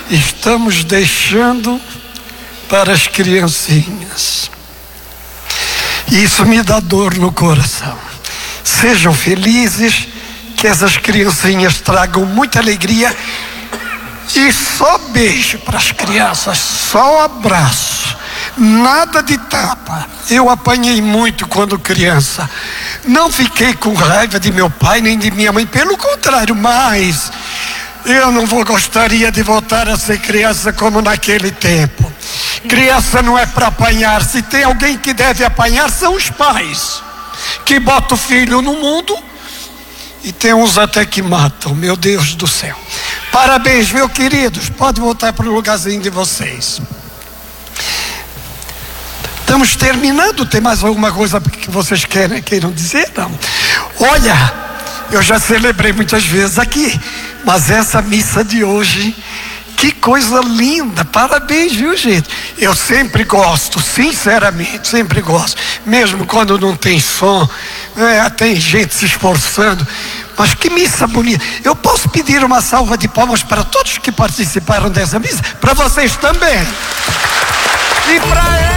estamos deixando para as criancinhas. Isso me dá dor no coração. Sejam felizes, que essas criancinhas tragam muita alegria. E só beijo para as crianças, só abraço, nada de tapa. Eu apanhei muito quando criança. Não fiquei com raiva de meu pai nem de minha mãe, pelo contrário, mas eu não gostaria de voltar a ser criança como naquele tempo. Criança não é para apanhar. Se tem alguém que deve apanhar, são os pais, que botam o filho no mundo, e tem uns até que matam. Meu Deus do céu. Parabéns, meus queridos. Pode voltar para o lugarzinho de vocês. Estamos terminando. Tem mais alguma coisa que vocês queiram dizer? Não. Olha, eu já celebrei muitas vezes aqui, mas essa missa de hoje, que coisa linda. Parabéns, viu, gente? Eu sempre gosto, sinceramente, sempre gosto. Mesmo quando não tem som, tem gente se esforçando. Mas que missa bonita. Eu posso pedir uma salva de palmas para todos que participaram dessa missa? Para vocês também. E para